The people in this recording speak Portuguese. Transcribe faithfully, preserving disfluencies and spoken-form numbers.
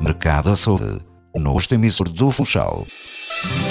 Mercado da Saúde, no posto emissor do Funchal.